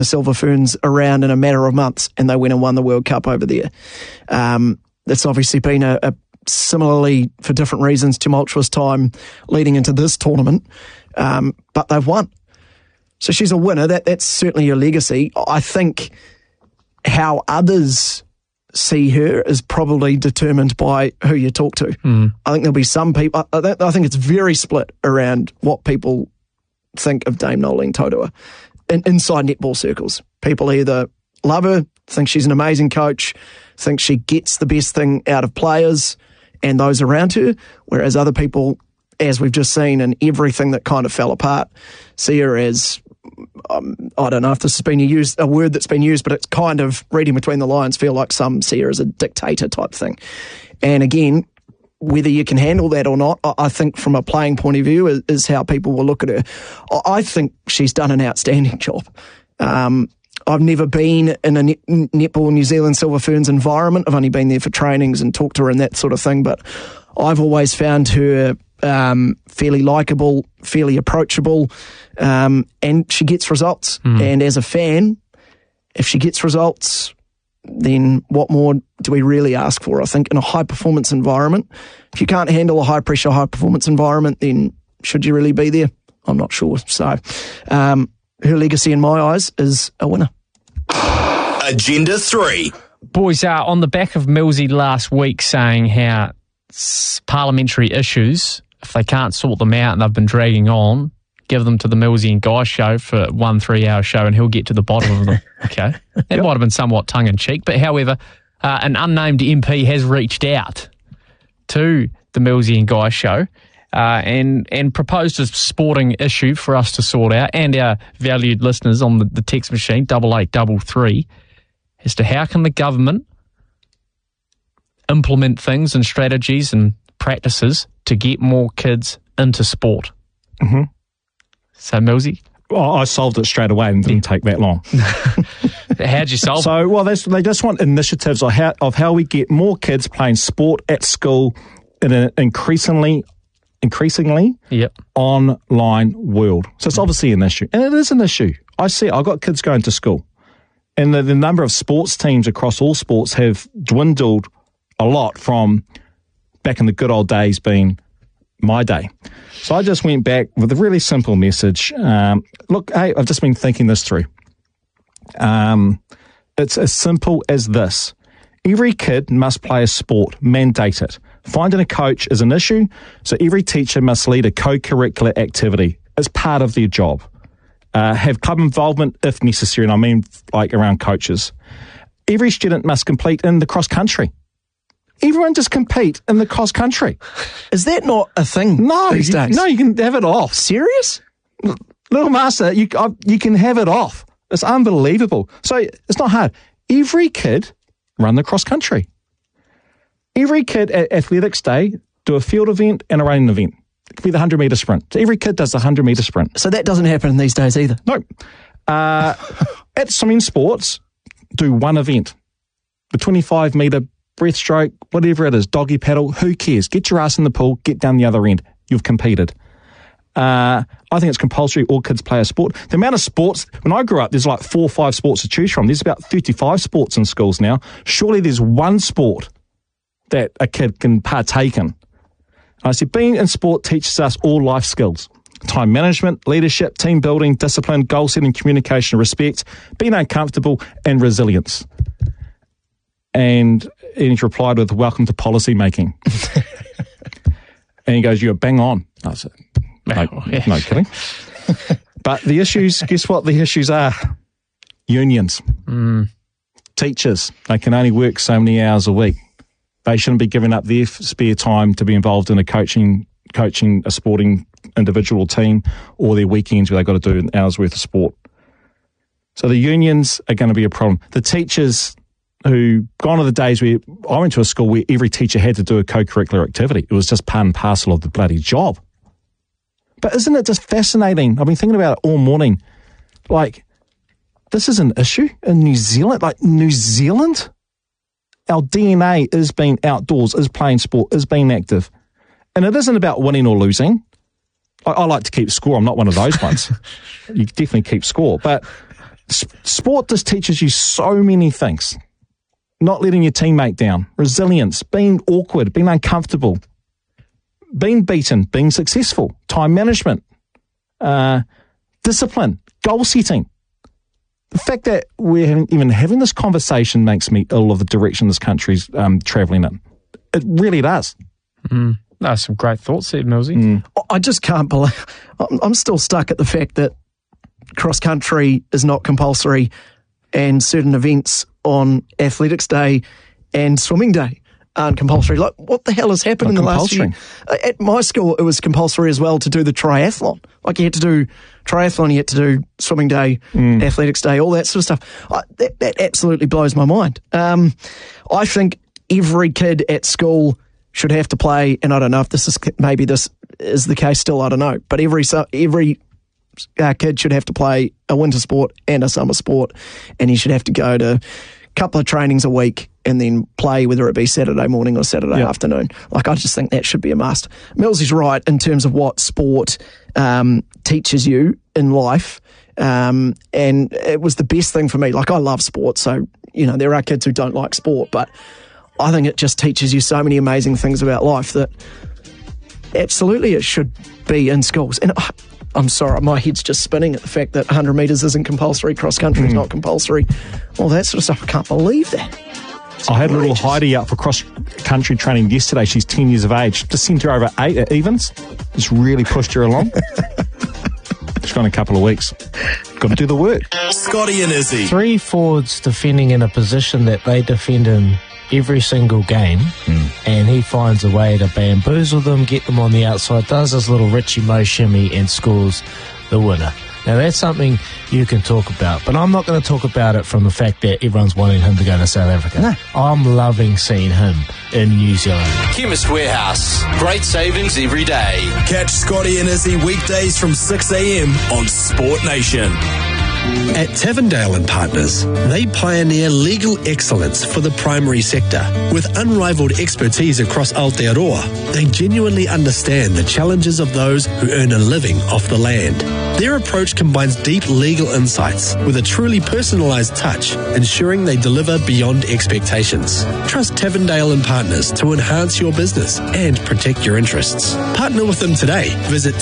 the Silver Ferns around in a matter of months, and they went and won the World Cup over there. It's obviously been a similarly, for different reasons, tumultuous time leading into this tournament, but they've won. So she's a winner. That's certainly her legacy. I think how others see her is probably determined by who you talk to. I think there'll be some people, I think it's very split around what people think of Dame Noeline Taurua inside netball circles. People either love her, think she's an amazing coach, think she gets the best thing out of players and those around her, whereas other people, as we've just seen in everything that kind of fell apart, see her as, I don't know if this has been a word that's been used, but it's kind of reading between the lines, feel like some see her as a dictator type thing. And again, whether you can handle that or not, I think from a playing point of view is how people will look at her. I think she's done an outstanding job. I've never been in a Netball New Zealand Silver Ferns environment. I've only been there for trainings and talked to her and that sort of thing, but I've always found her fairly likeable, fairly approachable, and she gets results. And as a fan, if she gets results, then what more do we really ask for? I think in a high-performance environment, if you can't handle a high-pressure, high-performance environment, then should you really be there? I'm not sure. So her legacy in my eyes is a winner. Agenda 3. Boys, on the back of Millsy last week saying how parliamentary issues, if they can't sort them out and they've been dragging on, give them to the Millsy and Guy show for 1 3-hour show and he'll get to the bottom of them. Okay. That might have been somewhat tongue-in-cheek, but however, an unnamed MP has reached out to the Millsy and Guy show and proposed a sporting issue for us to sort out and our valued listeners on the text machine, 8833, as to how can the government implement things and strategies and practices to get more kids into sport. So, Millsy? Well, I solved it straight away and didn't take that long. How'd you solve it? So, well, they just want initiatives of how we get more kids playing sport at school in an increasingly online world. So it's obviously an issue. And it is an issue. I see it. I've got kids going to school. And the number of sports teams across all sports have dwindled a lot from back in the good old days being my day. So I just went back with a really simple message. Look, hey, I've just been thinking this through. It's as simple as this. Every kid must play a sport, mandate it. Finding a coach is an issue, so every teacher must lead a co-curricular activity as part of their job. Have club involvement if necessary, and I mean like around coaches. Every student must compete in the cross-country. Everyone just compete in the cross-country. Is that not a thing these days? No, you can have it off. Serious? Little Master, you can have it off. It's unbelievable. So it's not hard. Every kid run the cross-country. Every kid at Athletics Day do a field event and a running event. It could be the 100-metre sprint. So every kid does the 100-metre sprint. So that doesn't happen these days either? No. At swimming sports, do one event. The 25-metre breaststroke, whatever it is, doggy paddle, who cares? Get your ass in the pool, get down the other end. You've competed. I think it's compulsory all kids play a sport. The amount of sports, when I grew up, there's like 4 or 5 sports to choose from. There's about 35 sports in schools now. Surely there's one sport that a kid can partake in. I said, being in sport teaches us all life skills. Time management, leadership, team building, discipline, goal setting, communication, respect, being uncomfortable, and resilience. And he replied with, welcome to policy making. And he goes, you're bang on. I said, no kidding. But the issues, guess what the issues are? Unions. Teachers, they can only work so many hours a week. They shouldn't be giving up their spare time to be involved in coaching a sporting individual team, or their weekends where they've got to do an hour's worth of sport. So the unions are going to be a problem. The teachers who, gone are the days where I went to a school where every teacher had to do a co-curricular activity. It was just part and parcel of the bloody job. But isn't it just fascinating? I've been thinking about it all morning. Like, this is an issue in New Zealand. Like, New Zealand? Our DNA is being outdoors, is playing sport, is being active. And it isn't about winning or losing. I like to keep score. I'm not one of those ones. You definitely keep score. But sport just teaches you so many things. Not letting your teammate down, resilience, being awkward, being uncomfortable, being beaten, being successful, time management, discipline, goal setting. The fact that we're even having this conversation makes me ill of the direction this country's travelling in. It really does. That's some great thoughts there, Millsy. I just can't believe... I'm still stuck at the fact that cross-country is not compulsory and certain events on Athletics Day and Swimming Day aren't compulsory. Like, what the hell has happened in the last year? At my school, it was compulsory as well to do the triathlon. Like, you had to do triathlon, you had to do Swimming Day, Athletics Day, all that sort of stuff. That absolutely blows my mind. I think every kid at school should have to play, and I don't know if this is the case still, I don't know, but every kid should have to play a winter sport and a summer sport, and he should have to go to a couple of trainings a week and then play, whether it be Saturday morning or Saturday afternoon. Like, I just think that should be a must. Millsy's right in terms of what sport teaches you in life, and it was the best thing for me. Like, I love sport, so, there are kids who don't like sport, but I think it just teaches you so many amazing things about life that absolutely it should be in schools. And I'm sorry, my head's just spinning at the fact that 100 metres isn't compulsory, cross-country is not compulsory, all that sort of stuff. I can't believe that. I had a little Heidi out for cross-country training yesterday. She's 10 years of age. Just sent her over 8 at evens. Just really pushed her along. She's gone a couple of weeks. Got to do the work. Scotty and Izzy. 3 forwards defending in a position that they defend in every single game, and he finds a way to bamboozle them, get them on the outside, does his little Richie Mo shimmy and scores the winner. Now, that's something you can talk about, but I'm not going to talk about it from the fact that everyone's wanting him to go to South Africa. No. I'm loving seeing him in New Zealand. Chemist Warehouse. Great savings every day. Catch Scotty and Izzy weekdays from 6 a.m. on Sport Nation. At Tavendale and Partners, they pioneer legal excellence for the primary sector. With unrivaled expertise across Aotearoa, they genuinely understand the challenges of those who earn a living off the land. Their approach combines deep legal insights with a truly personalised touch, ensuring they deliver beyond expectations. Trust Tavendale and Partners to enhance your business and protect your interests. Partner with them today. Visit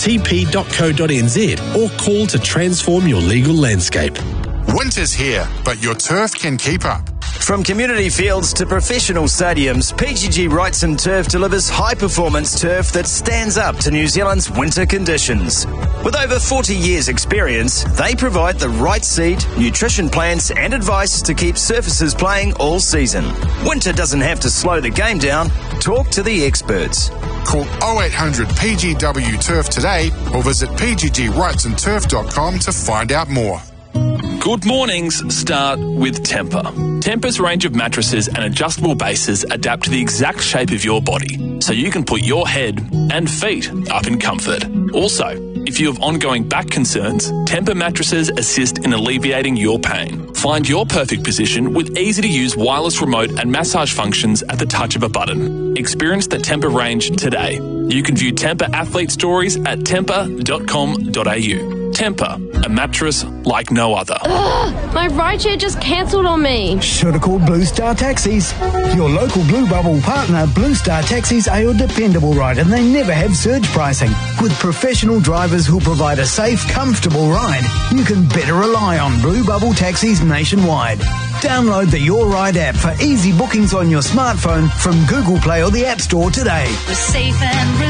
tp.co.nz or call to transform your legal landscape. Winter's here, but your turf can keep up. From community fields to professional stadiums, PGG Wrightson Turf delivers high-performance turf that stands up to New Zealand's winter conditions. With over 40 years' experience, they provide the right seed, nutrition plans and advice to keep surfaces playing all season. Winter doesn't have to slow the game down. Talk to the experts. Call 0800 PGW Turf today or visit pggwrightsonturf.com to find out more. Good mornings start with Tempur. Tempur's range of mattresses and adjustable bases adapt to the exact shape of your body, so you can put your head and feet up in comfort. Also, if you have ongoing back concerns, Tempur mattresses assist in alleviating your pain. Find your perfect position with easy-to-use wireless remote and massage functions at the touch of a button. Experience the Tempur range today. You can view Tempur athlete stories at tempur.com.au. Tempur, a mattress like no other. Ugh, my rideshare just cancelled on me. Should have called Blue Star Taxis. Your local Blue Bubble partner, Blue Star Taxis, are your dependable ride, and they never have surge pricing. With professional drivers who'll provide a safe, comfortable ride, you can better rely on Blue Bubble Taxis nationwide. Download the Your Ride app for easy bookings on your smartphone from Google Play or the App Store today. We're safe and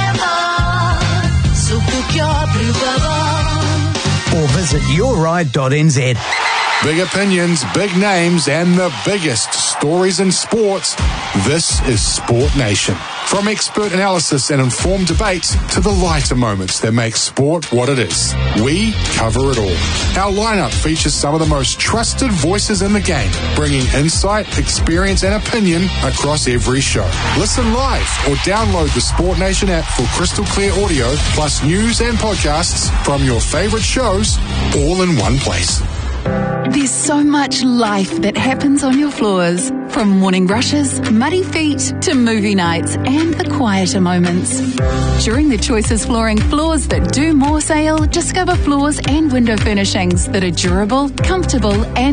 reliable, so book your Blue Bubble. Or visit yourride.nz. Big opinions, big names, and the biggest stories in sports. This is Sport Nation. From expert analysis and informed debates to the lighter moments that make sport what it is, we cover it all. Our lineup features some of the most trusted voices in the game, bringing insight, experience, and opinion across every show. Listen live or download the Sport Nation app for crystal clear audio, plus news and podcasts from your favorite shows, all in one place. There's so much life that happens on your floors. From morning rushes, muddy feet, to movie nights and the quieter moments. During the Choices Flooring Floors That Do More sale, discover floors and window furnishings that are durable, comfortable and